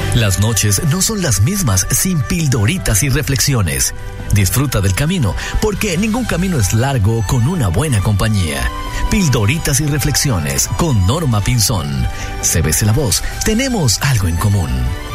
Las noches no son las mismas sin pildoritas y reflexiones. Disfruta del camino, porque ningún camino es largo con una buena compañía. Pildoritas y reflexiones con Norma Pinzón. CBC La Voz, tenemos algo en común.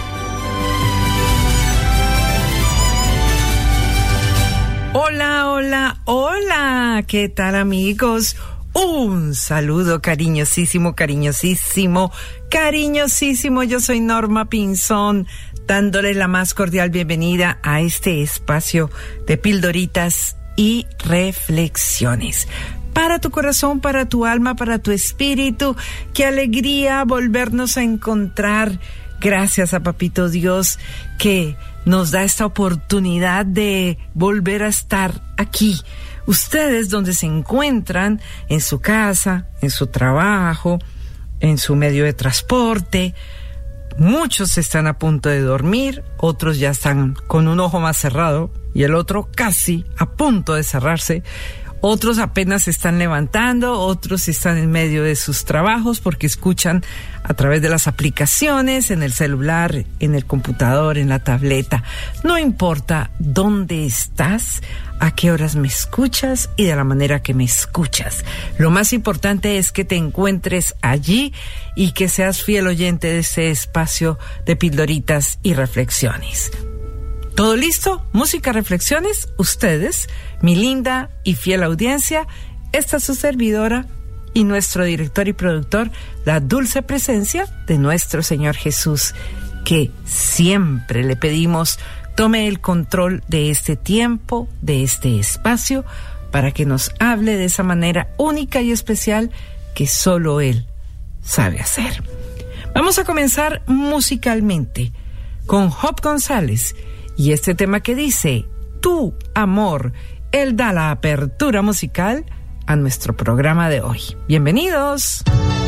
Hola, hola, hola. ¿Qué tal, amigos? Un saludo cariñosísimo, cariñosísimo, cariñosísimo. Yo soy Norma Pinzón, dándole la más cordial bienvenida a este espacio de pildoritas y reflexiones. Para tu corazón, para tu alma, para tu espíritu. Qué alegría volvernos a encontrar. Gracias a Papito Dios que nos da esta oportunidad de volver a estar aquí. Ustedes donde se encuentran, en su casa, en su trabajo, en su medio de transporte. Muchos están a punto de dormir, otros ya están con un ojo más cerrado y el otro casi a punto de cerrarse. Otros apenas se están levantando, otros están en medio de sus trabajos porque escuchan a través de las aplicaciones, en el celular, en el computador, en la tableta. No importa dónde estás, a qué horas me escuchas y de la manera que me escuchas. Lo más importante es que te encuentres allí y que seas fiel oyente de este espacio de pildoritas y reflexiones. ¿Todo listo? Música, reflexiones. Ustedes, mi linda y fiel audiencia, esta es su servidora y nuestro director y productor, la dulce presencia de nuestro Señor Jesús, que siempre le pedimos tome el control de este tiempo, de este espacio, para que nos hable de esa manera única y especial que solo Él sabe hacer. Vamos a comenzar musicalmente con Job González. Y este tema que dice, Tu amor, él da la apertura musical a nuestro programa de hoy. Bienvenidos.